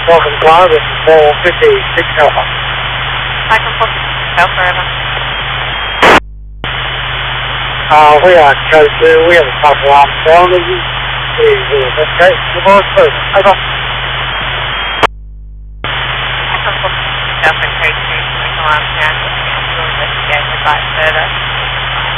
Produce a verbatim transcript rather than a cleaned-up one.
Welcome, Clyde. This is four fifty-six Alpha. Michael four forever. Uh, we are code two. We have a couple of down. Please, okay. Come on, please. Over. Michael four Alpha, code two, twenty-four arms down. We'll investigate the site further.